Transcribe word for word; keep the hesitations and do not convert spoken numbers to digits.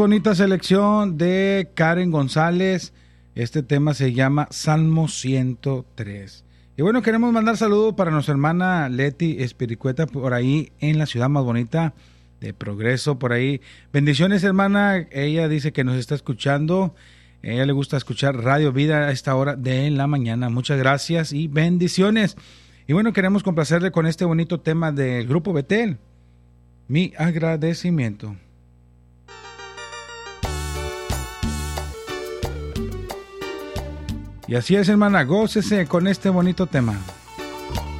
Bonita selección de Karen González. Este tema se llama Salmo ciento tres. Y bueno, queremos mandar saludos para nuestra hermana Leti Espiricueta por ahí en la ciudad más bonita de Progreso, por ahí. Bendiciones, hermana. Ella dice que nos está escuchando. A ella le gusta escuchar Radio Vida a esta hora de la mañana. Muchas gracias y bendiciones. Y bueno, queremos complacerle con este bonito tema del Grupo Betel. Mi agradecimiento. Y así es, hermana, gócese con este bonito tema.